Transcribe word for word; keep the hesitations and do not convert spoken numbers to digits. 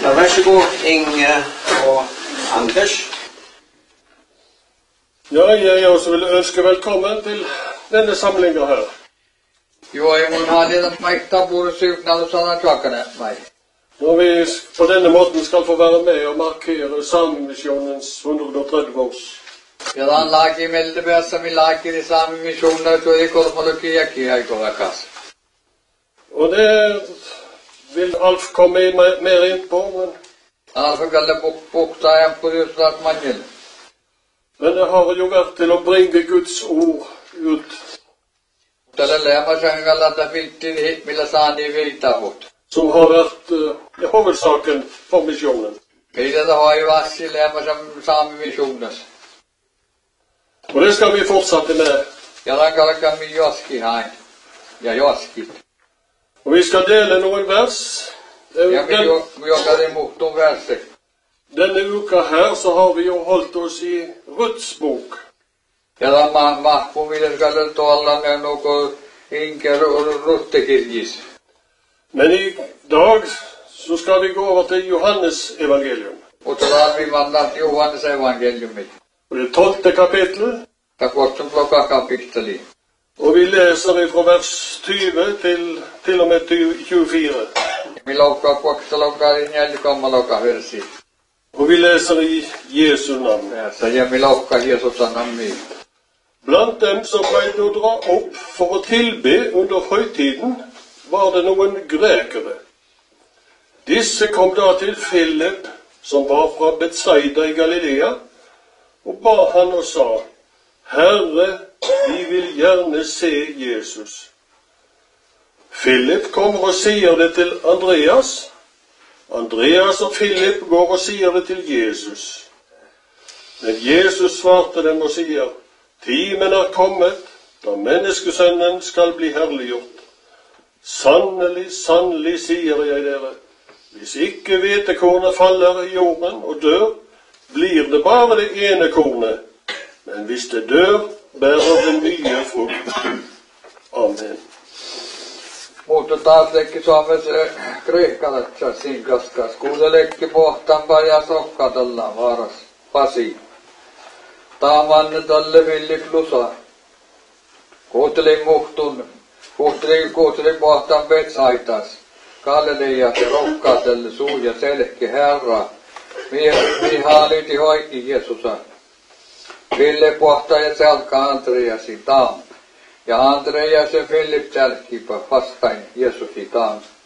Ja, varsågod Inge och Anders. Ja, jeg også vil ønske velkommen til denne samlingen her. Jo, jeg må ha det at meg ta både søknad og sånne takene meg. Når vi på denne måten skal få være med og markere Samemisjonens hundre og tretti års. Ja, han lager i Meldeberg som vi lager i Samemisjonen, så jeg kommer til å kikke i her i Korakas. Og det vil Alf komme mer inn på, men... Alf kan det bukta igjen på det slags mangel. Men det har jo vært til å bringe Guds ord ut. Tällä lämmäsängal att filtti millä saani viitavut. Som har vært uh, hovedsaken for misjonen. Meidän har ju vassi lämmäsän saamimissionas. Og det skal vi fortsette med. Ja, den kalkar mi joski hain. Ja, joski. Og vi skal dele noen vers. Ja, vi jo, vi jokar emot de verser. Denne uka her så har vi jo holdt oss i Ruths bok. Ja, tämä mahku, millä skal tuolla ne nuko inker ruttekirjis. Men i dag så skal vi gå over til Johannes evangelium. Och tällä vi vandrat Johannes evangeliumit. Og det tolvte kapittel. Ja, kvartsen plocka kapiteli. Og vi leser fra vers tyve til, til og med tjuefire. Vi lokka kvartsen lokka i njälkomma lokka versi. Og vi leser i Jesu navn. Ja, så ja, vi lokka Jesus navn. Blant dem som ble å dra opp for å tilbe under høytiden, var det noen grekere. Disse kom da til Philip, som var fra Betsaida i Galilea, og ba han og sa, Herre, vi vil gjerne se Jesus. Philip kommer og sier det til Andreas. Andreas og Philip går og sier det til Jesus. Men Jesus svarte dem og sier, Timen er kommet, da menneskesønnen skal bli herliggjort. Sannelig, sannelig, sier jeg dere, hvis ikke hvetekornet faller i jorden og dør, blir det bare det ene kornet. Men hvis det dør, bærer det mye frukt. Amen. Mutta taas leikki Suomessa kreikkalatsa sinkaskas. Kuunteleekki pohtaanpa ja sokkatella vaaras. Pasi. Taamanne tälle Philip Lusa. Kuuntelin muhtun. Kuuntelin, kuuntelin pohtaan Betsaitas. Galileas ja rohkaatelle suu ja selkki Herra. Mi haaliti hoikki Jeesusa. Ville pohtaa ja selkä Andreasi taam. Ja Andreas ja Philip selkkiipä vastain Jeesusi taam.